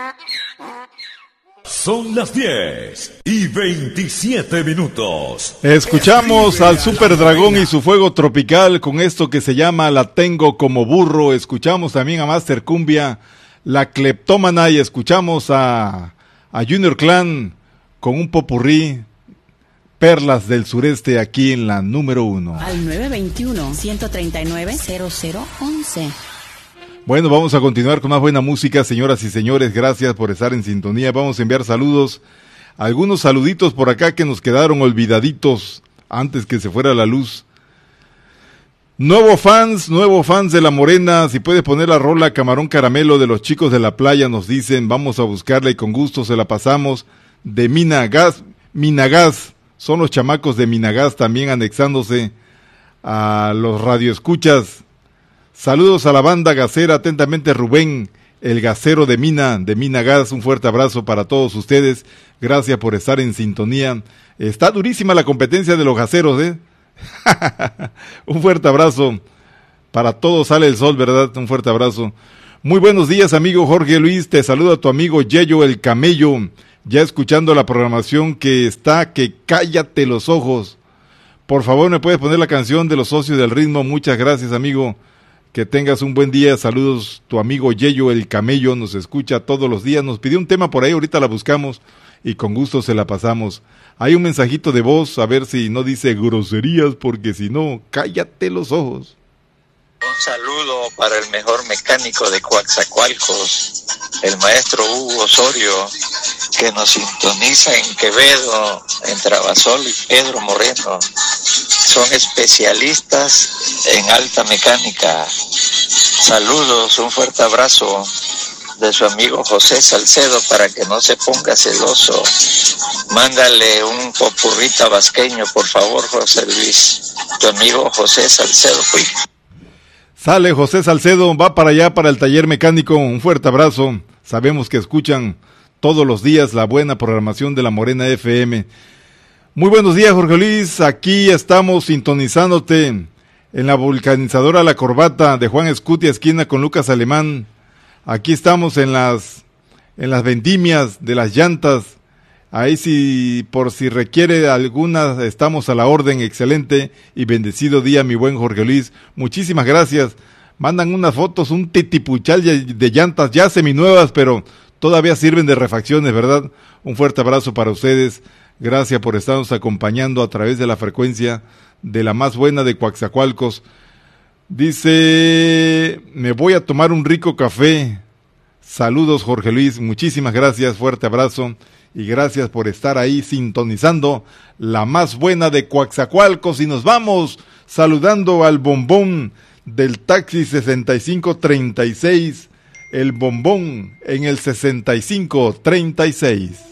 Son las 10:27. Escuchamos al Super Dragón y su Fuego Tropical con esto que se llama La Tengo Como Burro. Escuchamos también a Master Cumbia, La Cleptómana, y escuchamos a Junior Clan con un popurrí, Perlas del Sureste, aquí en la número 1. Al 921-139-0011. Bueno, vamos a continuar con más buena música, señoras y señores. Gracias por estar en sintonía. Vamos a enviar saludos, algunos saluditos por acá que nos quedaron olvidaditos antes que se fuera la luz. Nuevo fans de La Morena, si puedes poner la rola Camarón Caramelo de los Chicos de la Playa, nos dicen, vamos a buscarla y con gusto se la pasamos. De Minagas, son los chamacos de Minagas también anexándose a los radioescuchas. Saludos a la banda gasera, atentamente Rubén, el gasero de Mina Gas. Un fuerte abrazo para todos ustedes, gracias por estar en sintonía. Está durísima la competencia de los gaseros, Un fuerte abrazo para todos, sale el sol, ¿verdad? Un fuerte abrazo. Muy buenos días, amigo Jorge Luis, te saluda tu amigo Yeyo el Camello, ya escuchando la programación que cállate los ojos. Por favor, ¿me puedes poner la canción de los Socios del Ritmo? Muchas gracias, amigo. Que tengas un buen día. Saludos, tu amigo Yeyo el Camello, nos escucha todos los días. Nos pidió un tema por ahí, ahorita la buscamos y con gusto se la pasamos. Hay un mensajito de voz, a ver si no dice groserías, porque si no, cállate los ojos. Un saludo para el mejor mecánico de Coatzacoalcos, el maestro Hugo Osorio, que nos sintoniza en Quevedo, en Trabasol y Pedro Moreno. Son especialistas en alta mecánica. Saludos, un fuerte abrazo de su amigo José Salcedo para que no se ponga celoso. Mándale un popurrí tabasqueño, por favor, José Luis. Tu amigo José Salcedo. Sale José Salcedo, va para allá, para el taller mecánico. Un fuerte abrazo. Sabemos que escuchan todos los días la buena programación de La Morena FM. Muy buenos días, Jorge Luis. Aquí estamos sintonizándote en la vulcanizadora La Corbata de Juan Escutia, esquina con Lucas Alemán. Aquí estamos en las vendimias de las llantas. Ahí por si requiere algunas, estamos a la orden. Excelente y bendecido día, mi buen Jorge Luis. Muchísimas gracias. Mandan unas fotos, un titipuchal de llantas ya seminuevas, pero todavía sirven de refacciones, ¿verdad? Un fuerte abrazo para ustedes. Gracias por estarnos acompañando a través de la frecuencia de la más buena de Coatzacoalcos. Dice, me voy a tomar un rico café. Saludos, Jorge Luis. Muchísimas gracias, fuerte abrazo. Y gracias por estar ahí sintonizando la más buena de Coatzacoalcos. Y nos vamos saludando al bombón del taxi 6536. El bombón en el 6536.